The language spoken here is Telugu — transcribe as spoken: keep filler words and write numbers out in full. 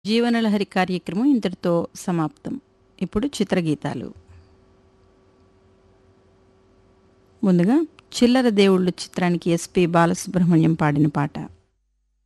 జీవనలహరి కార్యక్రమం ఇంతటితో సమాప్తం. ఇప్పుడు చిత్రగీతాలు. ముందుగా చిల్లర దేవుళ్ళు చిత్రానికి ఎస్పి బాలసుబ్రహ్మణ్యం పాడిన పాట.